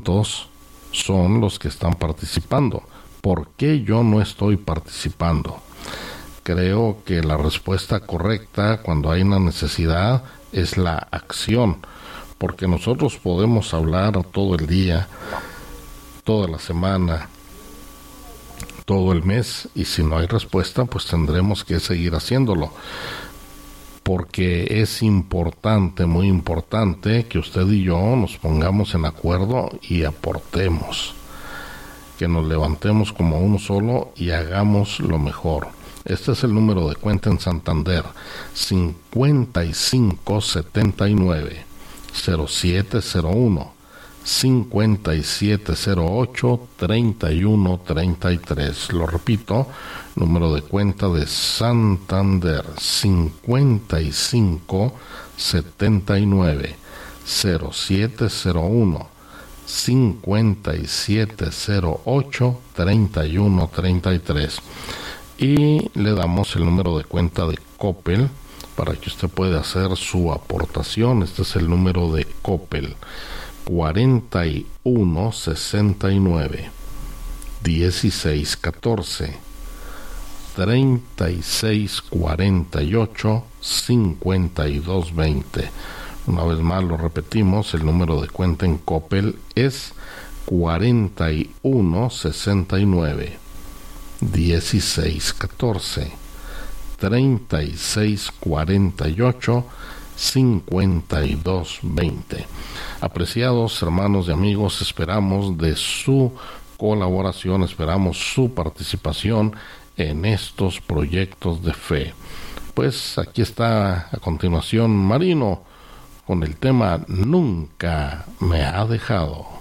son los que están participando. ¿Por qué yo no estoy participando? Creo que la respuesta correcta cuando hay una necesidad es la acción, porque nosotros podemos hablar todo el día, toda la semana, todo el mes, y si no hay respuesta, pues tendremos que seguir haciéndolo, porque es importante, muy importante, que usted y yo nos pongamos en acuerdo y aportemos, que nos levantemos como uno solo y hagamos lo mejor. Este es el número de cuenta en Santander: 5579 0701 5708 3133. Lo repito, número de cuenta de Santander: 5579 0701 5708 3133. Y le damos el número de cuenta de Coppel para que usted pueda hacer su aportación. Este es el número de Coppel: 4169 1614 3648 5220. Una vez más lo repetimos, el número de cuenta en Coppel es 4169 1614 3648 5220. Apreciados hermanos y amigos, esperamos de su colaboración, esperamos su participación en estos proyectos de fe. Pues aquí está a continuación Marino con el tema Nunca me ha dejado.